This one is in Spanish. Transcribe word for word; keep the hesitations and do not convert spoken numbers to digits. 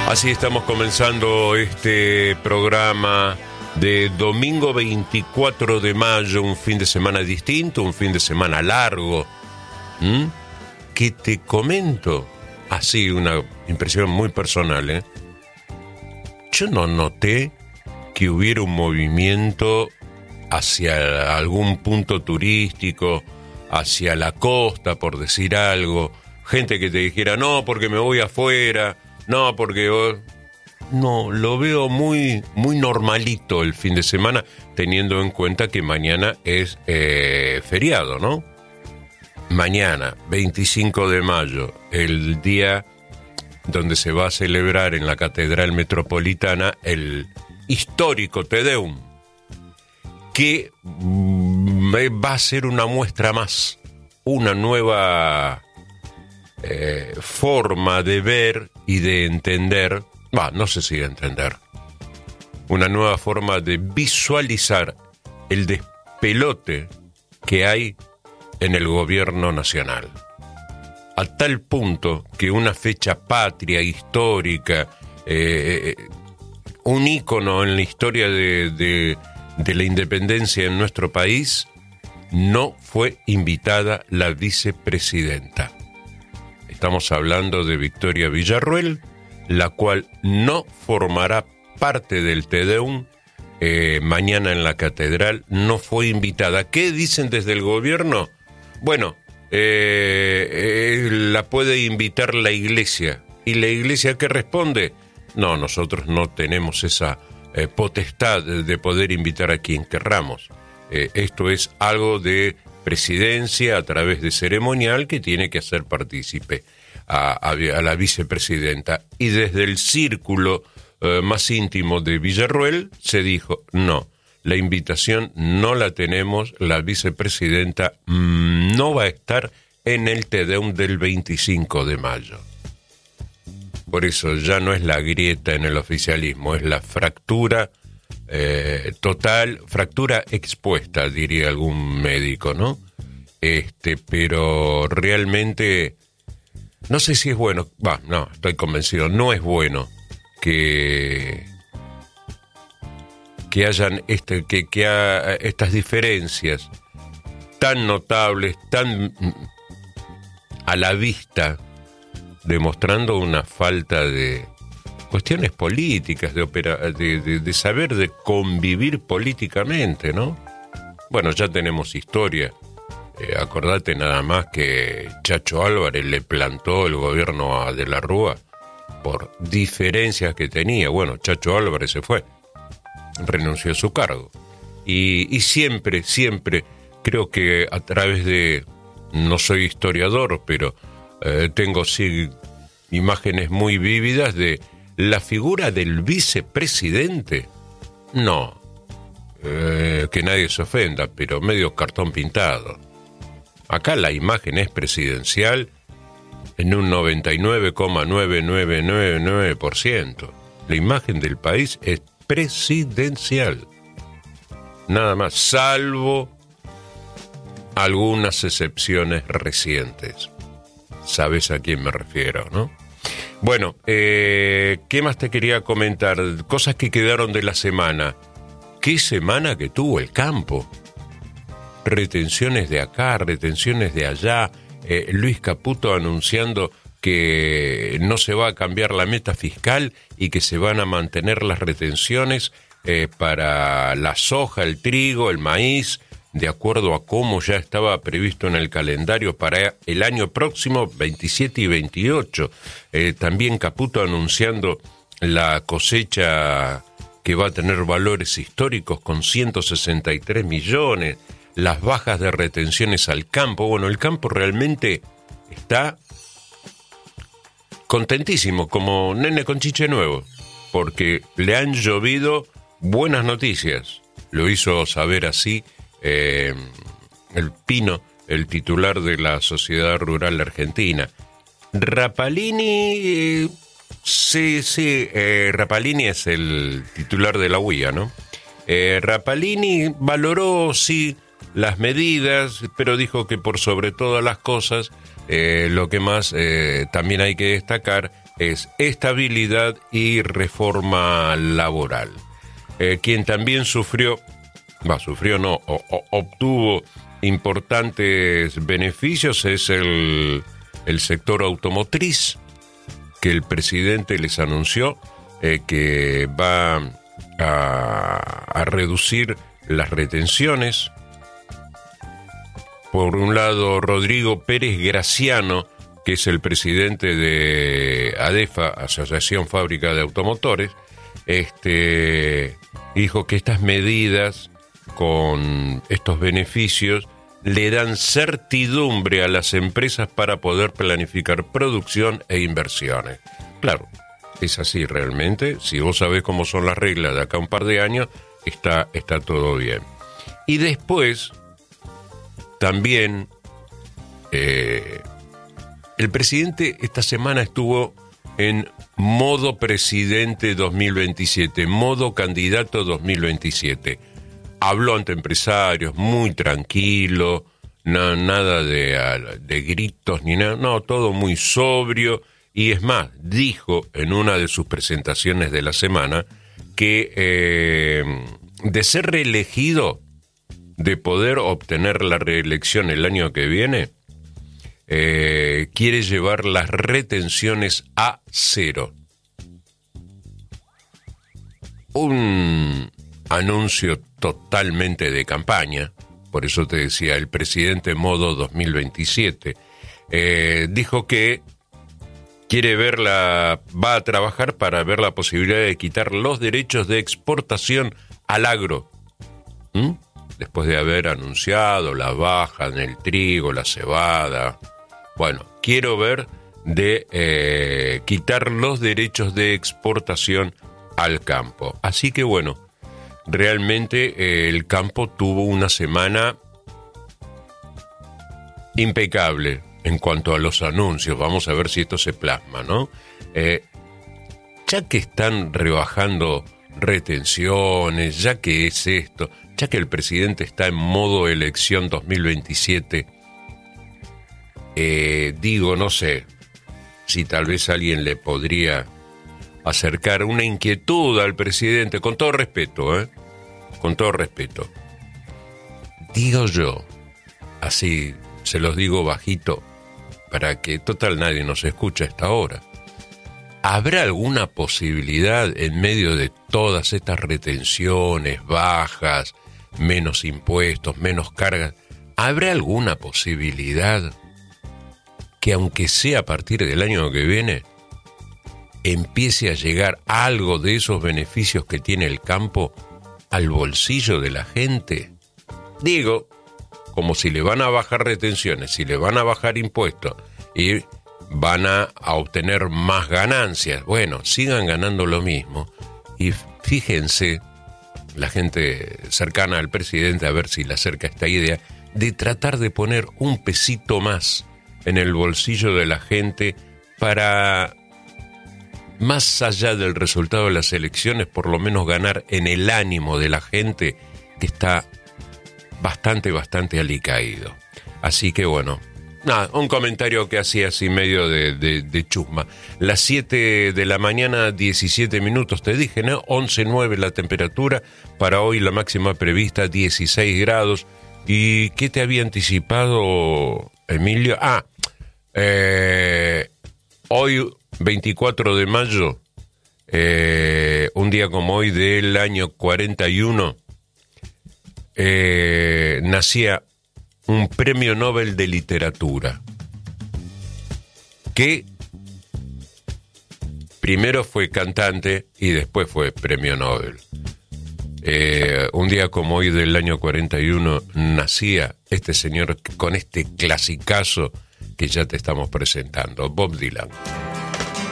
Así estamos comenzando este programa de domingo veinticuatro de mayo, un fin de semana distinto, un fin de semana largo. ¿Mm? Que te comento, así una impresión muy personal, ¿eh? Yo no noté que hubiera un movimiento hacia algún punto turístico, hacia la costa, por decir algo. Gente que te dijera, no, porque me voy afuera, no, porque... No, lo veo muy, muy normalito el fin de semana, teniendo en cuenta que mañana es eh, feriado, ¿no? Mañana, veinticinco de mayo, el día donde se va a celebrar en la Catedral Metropolitana el histórico Te Deum, que va a ser una muestra más, una nueva eh, forma de ver y de entender. Bah, no sé si entender. Una nueva forma de visualizar el despelote que hay en el gobierno nacional. A tal punto que una fecha patria, histórica, eh, un ícono en la historia de, de, de la independencia en nuestro país, no fue invitada la vicepresidenta. Estamos hablando de Victoria Villarruel, la cual no formará parte del Te Deum eh, mañana en la catedral, no fue invitada. ¿Qué dicen desde el gobierno? Bueno, eh, eh, la puede invitar la iglesia. ¿Y la iglesia qué responde? No, nosotros no tenemos esa eh, potestad de poder invitar a quien querramos. Eh, esto es algo de presidencia a través de ceremonial que tiene que hacer partícipe A, a, a la vicepresidenta. Y desde el círculo eh, más íntimo de Villarruel se dijo, no, la invitación no la tenemos, la vicepresidenta mmm, no va a estar en el Te Deum del veinticinco de mayo. Por eso ya no es la grieta en el oficialismo, es la fractura eh, total, fractura expuesta, diría algún médico, ¿no? Este, pero realmente... No sé si es bueno, bah, no, estoy convencido, no es bueno que que hayan este, que, que ha, estas diferencias tan notables, tan a la vista, demostrando una falta de cuestiones políticas, de, opera, de, de, de saber de convivir políticamente, ¿no? Bueno, ya tenemos historia. Eh, acordate nada más que Chacho Álvarez le plantó el gobierno a De la Rúa por diferencias que tenía. Bueno, Chacho Álvarez se fue, renunció a su cargo. Y, y siempre, siempre creo que a través de, no soy historiador, pero eh, tengo sí imágenes muy vívidas de la figura del vicepresidente. No, eh, que nadie se ofenda, pero medio cartón pintado. Acá la imagen es presidencial en un noventa y nueve coma nueve nueve nueve nueve por ciento. La imagen del país es presidencial. Nada más, salvo algunas excepciones recientes. Sabes a quién me refiero, ¿no? Bueno, eh, ¿qué más te quería comentar? Cosas que quedaron de la semana. ¿Qué semana que tuvo el campo? Retenciones de acá, retenciones de allá, eh, Luis Caputo anunciando que no se va a cambiar la meta fiscal y que se van a mantener las retenciones eh, para la soja, el trigo, el maíz, de acuerdo a cómo ya estaba previsto en el calendario para el año próximo, veintisiete y veintiocho. Eh, también Caputo anunciando la cosecha que va a tener valores históricos con ciento sesenta y tres millones, las bajas de retenciones al campo. Bueno, el campo realmente está contentísimo, como nene con chiche nuevo, porque le han llovido buenas noticias. Lo hizo saber así eh, el Pino, el titular de la Sociedad Rural Argentina. Rapalini, eh, sí, sí, eh, Rapalini es el titular de la U I A, ¿no? Eh, Rapalini valoró, sí, las medidas, pero dijo que por sobre todas las cosas, eh, lo que más eh, también hay que destacar es estabilidad y reforma laboral. Eh, quien también sufrió, va, sufrió no, o, o, obtuvo importantes beneficios es el, el sector automotriz, que el presidente les anunció eh, que va a, a reducir las retenciones. Por un lado, Rodrigo Pérez Graciano, que es el presidente de ADEFA, Asociación Fábrica de Automotores, este, dijo que estas medidas con estos beneficios le dan certidumbre a las empresas para poder planificar producción e inversiones. Claro, es así realmente. Si vos sabés cómo son las reglas de acá a un par de años, está, está todo bien. Y después, también, eh, el presidente esta semana estuvo en modo presidente dos mil veintisiete, modo candidato dos mil veintisiete. Habló ante empresarios, muy tranquilo, na, nada de, de gritos ni nada, no, todo muy sobrio. Y es más, dijo en una de sus presentaciones de la semana que eh, de ser reelegido, de poder obtener la reelección el año que viene, eh, quiere llevar las retenciones a cero. Un anuncio totalmente de campaña, por eso te decía, el presidente modo dos mil veintisiete, eh, dijo que quiere ver la, va a trabajar para ver la posibilidad de quitar los derechos de exportación al agro. ¿Mm? Después de haber anunciado la baja en el trigo, la cebada. Bueno, quiero ver de eh, quitar los derechos de exportación al campo. Así que bueno, realmente eh, el campo tuvo una semana impecable en cuanto a los anuncios. Vamos a ver si esto se plasma, ¿no? Eh, ya que están rebajando retenciones, ya que es esto, ya que el presidente está en modo elección dos mil veintisiete, eh, digo, no sé si tal vez alguien le podría acercar una inquietud al presidente, con todo respeto, ¿eh? Con todo respeto. Digo yo, así se los digo bajito, para que total nadie nos escuche a esta hora. ¿Habrá alguna posibilidad en medio de todas estas retenciones, bajas, menos impuestos, menos cargas? ¿Habrá alguna posibilidad que aunque sea a partir del año que viene, empiece a llegar algo de esos beneficios que tiene el campo al bolsillo de la gente? Digo, como si le van a bajar retenciones, si le van a bajar impuestos y van a, a obtener más ganancias. Bueno, sigan ganando lo mismo y fíjense, la gente cercana al presidente, a ver si le acerca esta idea de tratar de poner un pesito más en el bolsillo de la gente para, más allá del resultado de las elecciones, por lo menos ganar en el ánimo de la gente que está bastante, bastante alicaído. Así que bueno, nada, un comentario que hacía así medio de, de, de chusma. Las siete de la mañana, diecisiete minutos, te dije, ¿no? once nueve la temperatura, para hoy la máxima prevista dieciséis grados. ¿Y qué te había anticipado, Emilio? Ah, eh, hoy veinticuatro de mayo, eh, un día como hoy del año cuarenta y uno, eh, nacía un premio Nobel de literatura, que primero fue cantante y después fue premio Nobel. Eh, un día como hoy del año cuarenta y uno nacía este señor con este clasicazo que ya te estamos presentando, Bob Dylan.